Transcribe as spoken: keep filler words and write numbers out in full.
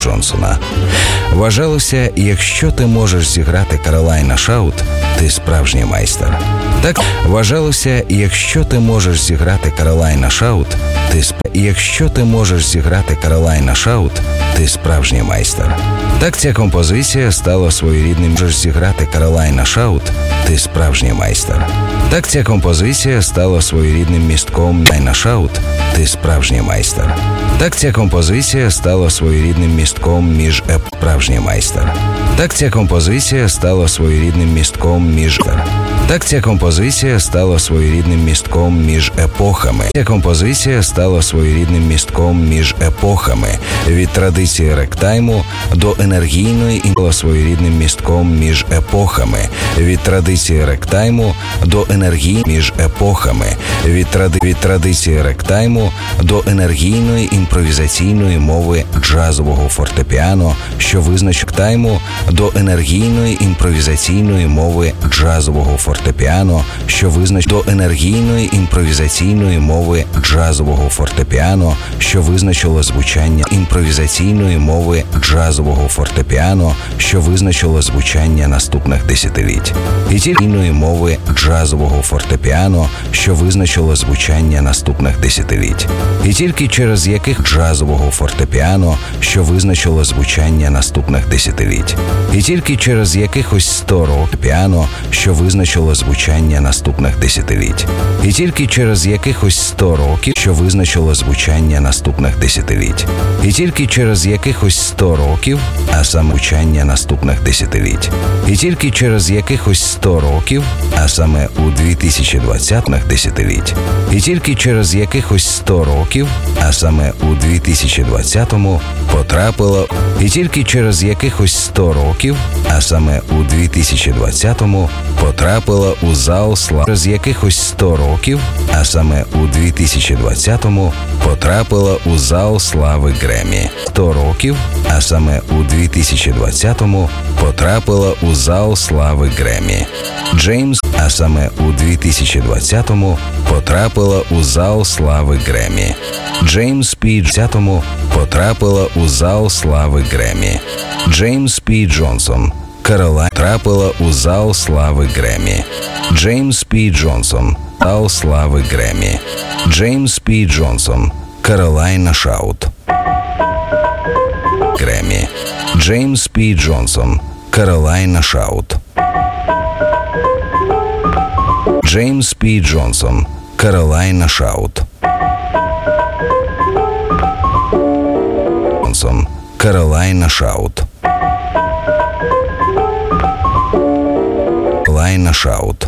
Джонсона. Вважалося, якщо ти можеш зіграти Каролайна Шаут, ти справжній майстер. Так вважалося, якщо ти можеш зіграти Каролайна Шаут, ти сп... якщо ти можеш зіграти Каролайна Шаут, ти справжній майстер. Так ця композиція стала своєрідним можеш зіграти Каролайна Шаут, ти справжній майстер. Так ця композиція стала своєрідним містком Каролайна Шаут, ти справжній майстер. Так ця композиція стала своєрідним містком між еп... справжній майстер. Так ця композиція стала своєрідним містком між Так ця композиція стала своєрідним містком між епохами. Ця композиція стала своєрідним містком між епохами. Від традиції ректайму до енергійної і стала своєрідним містком між епохами. Від традиції ректайму до енергії між епохами. Від, тради... від традиції ректайму до енергійної імпровізаційної мови джазового фортепіано, що визначає тайму до енергійної імпровізаційної мови джазового фортепіано, що визначає до енергійної імпровізаційної мови джазового фортепіано, що визначило звучання імпровізаційної мови джазового фортепіано, що визначило звучання наступних десятиліть. І тільки мови джазового фортепіано, що визначило звучання наступних десятиліть. І тільки через яких джазового фортепіано, що визначило звучання наступних десятиліть. І тільки через якихось сто років піано, що визначило звучання наступних десятиліть. І тільки через якихось сто років, що визначило звучання наступних десятиліть. І тільки через якихось сто років, а саме звучання наступних десятиліть. І тільки через якихось сто років, а саме у дві тисячі двадцятих десятиліть. І тільки через якихось сто років, а саме у дві тисячі двадцятому потрапило. І тільки через якихось сто років, а саме у дві тисячі двадцятому потрапила у зал слави. Через якихось сто років, а саме у дві тисячі двадцятому потрапила у зал слави Гремі. сто років, а саме у дві тисячі двадцятому потрапила у зал слави Гремі. Джеймс, а саме у дві тисячі двадцятому потрапила у зал слави Гремі. Джеймс Пі двадцятому потрапила у зал слави Гремі. Джеймс Пі Джонсон Каролайна трапила у зал слави Гремі. Джеймс Пі Джонсон зал слави Гремі. Джеймс Пі Джонсон Каролайна Шаут Гремі. Джеймс Пі Джонсон Каролайна Шаут. Джеймс Пі Джонсон Каролайна Шаут. Джонсон Каролайна Шаут. Каролайна Шаут.